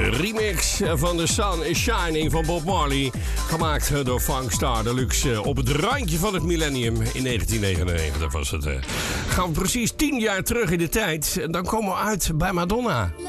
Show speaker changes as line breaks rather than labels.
De remix van The Sun is Shining van Bob Marley. Gemaakt door Funk Star Deluxe op het randje van het millennium. In 1999 was het. Gaan we precies 10 jaar terug in de tijd. En dan komen we uit bij Madonna.